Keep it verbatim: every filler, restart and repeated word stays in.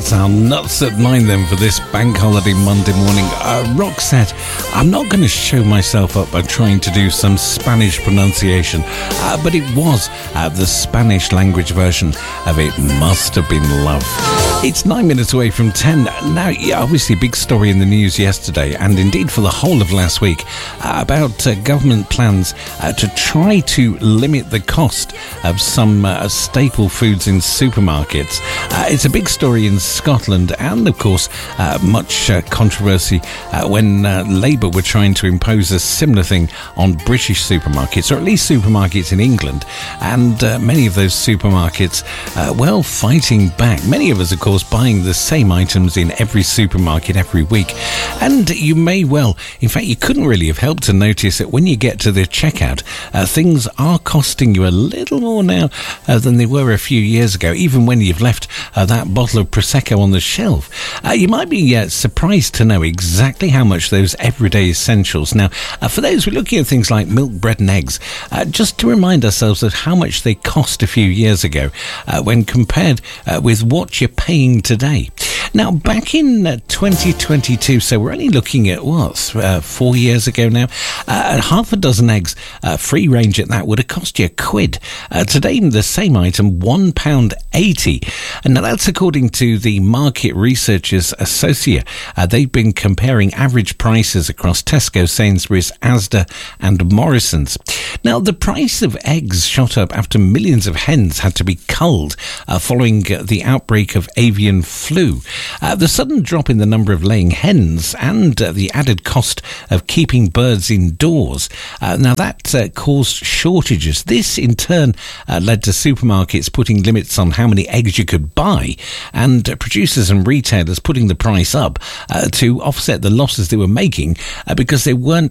That's our Nuts at Nine then for this bank holiday Monday morning. Uh, Rock said, I'm not going to show myself up by trying to do some Spanish pronunciation, uh, but it was uh, the Spanish language version of It Must Have Been Love. It's nine minutes away from ten. Now, yeah, obviously, big story in the news yesterday, and indeed for the whole of last week, uh, about uh, government plans uh, to try to limit the cost of some uh, staple foods in supermarkets. Uh, it's a big story in Scotland, and of course, uh, much uh, controversy uh, when uh, Labour were trying to impose a similar thing on British supermarkets, or at least supermarkets in England. And uh, many of those supermarkets, uh, well, fighting back. Many of us, of course, buying the same items in every supermarket every week. And you may well, in fact, you couldn't really have helped to notice that when you get to the checkout, uh, things are costing you a little more now uh, than they were a few years ago, even when you've left uh, that bottle of Prosecco on the shelf. Uh, you might be uh, surprised to know exactly how much those everyday essentials. Now, uh, for those who are looking at things like milk, bread and eggs, uh, just to remind ourselves of how much they cost a few years ago uh, when compared uh, with what you're paying today. Now, back in uh, twenty twenty-two, so we're only looking at, what, uh, four years ago now, uh, half a dozen eggs, uh, free range at that, would have cost you a quid. Uh, today, the same item, one pound eighty. And now that's according to the market researchers Associa. Uh, they've been comparing average prices across Tesco, Sainsbury's, Asda and Morrison's. Now, the price of eggs shot up after millions of hens had to be culled uh, following uh, the outbreak of avian flu. Uh, the sudden drop in the number of laying hens and uh, the added cost of keeping birds indoors, uh, now that uh, caused shortages. This in turn uh, led to supermarkets putting limits on how many eggs you could buy, and uh, producers and retailers putting the price up uh, to offset the losses they were making uh, because they weren't